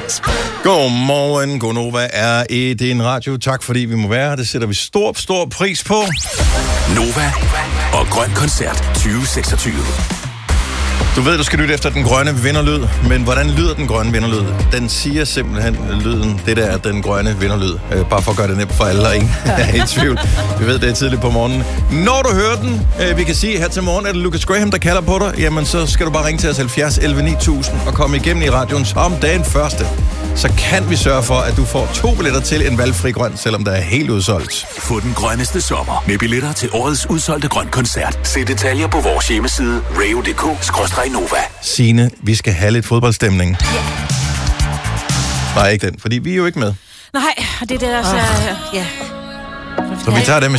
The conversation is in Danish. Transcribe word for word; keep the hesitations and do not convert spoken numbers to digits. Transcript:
Godmorgen, Gonova er i din radio. Tak fordi vi må være her. Det sætter vi stor, stor pris på. Nova og Grøn Koncert tyve seksogtyve. Du ved, du skal lytte efter den grønne vinderlyd, men hvordan lyder den grønne vinderlyd? Den siger simpelthen lyden, det der er den grønne vinderlyd. Øh, bare for at gøre det nemt for alle, og ingen er i tvivl. Vi ved, det er tidligt på morgenen. Når du hører den, øh, vi kan sige, her til morgen er det Lucas Graham, der kalder på dig, jamen så skal du bare ringe til os halvfjerds elleve ni tusind og komme igennem i radioen som dagen første. Så kan vi sørge for, at du får to billetter til en valgfri grøn, selvom der er helt udsolgt. Få den grønneste sommer med billetter til årets udsolgte Grøn Koncert. Se detaljer på vores hjemmeside radio punktum d k skråstreg nova. Signe, vi skal have lidt fodboldstemning. Ja. Nej, ikke den, fordi vi er jo ikke med. Nej, det er det, der så... Ja. Så vi tager det med